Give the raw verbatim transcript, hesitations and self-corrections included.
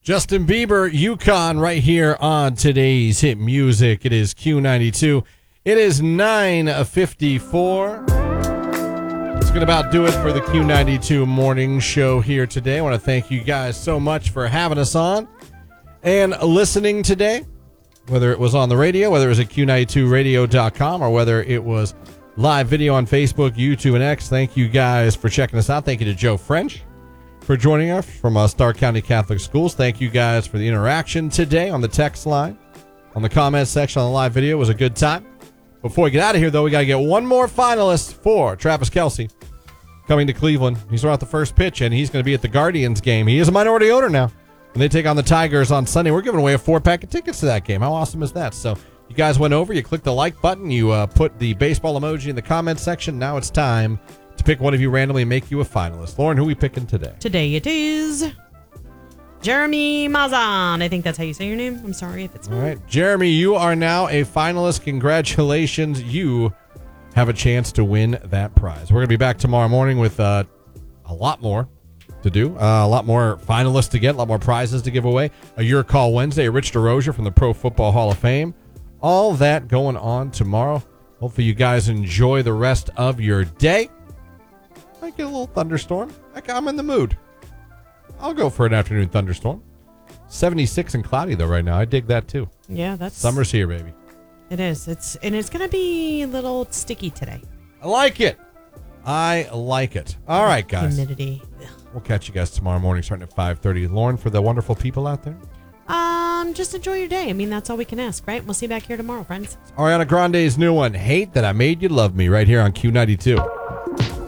Justin Bieber, Yukon, right here on today's hit music. It is Q ninety-two. It is nine fifty-four. It's going to about do it for the Q ninety-two morning show here today. I want to thank you guys so much for having us on and listening today, whether it was on the radio, whether it was at Q ninety-two radio dot com, or whether it was live video on Facebook, YouTube, and X. Thank you guys for checking us out. Thank you to Joe French for joining us from uh, Stark County Catholic Schools. Thank you guys for the interaction today on the text line, on the comment section, on the live video. It was a good time. Before we get out of here, though, we got to get one more finalist for Travis Kelce coming to Cleveland. He's right at the first pitch, and he's going to be at the Guardians game. He is a minority owner now, and they take on the Tigers on Sunday. We're giving away a four-pack of tickets to that game. How awesome is that? So you guys went over, you clicked the like button, you uh, put the baseball emoji in the comment section. Now it's time to pick one of you randomly and make you a finalist. Lauren, who are we picking today? Today it is Jeremy Mazan. I think that's how you say your name. I'm sorry if it's all right. Jeremy, you are now a finalist. Congratulations. You have a chance to win that prize. We're going to be back tomorrow morning with uh, a lot more to do, uh, a lot more finalists to get, a lot more prizes to give away. A Your Call Wednesday, a Rich DeRozier from the Pro Football Hall of Fame. All that going on tomorrow. Hopefully you guys enjoy the rest of your day. Might get a little thunderstorm. I'm in the mood. I'll go for an afternoon thunderstorm. seventy-six and cloudy, though, right now. I dig that, too. Yeah, that's... Summer's here, baby. It is. It's And it's going to be a little sticky today. I like it. I like it. All right, guys. Humidity. We'll catch you guys tomorrow morning starting at five thirty. Lauren, for the wonderful people out there? Um, just enjoy your day. I mean, that's all we can ask, right? We'll see you back here tomorrow, friends. Ariana Grande's new one, Hate That I Made You Love Me, right here on Q ninety-two.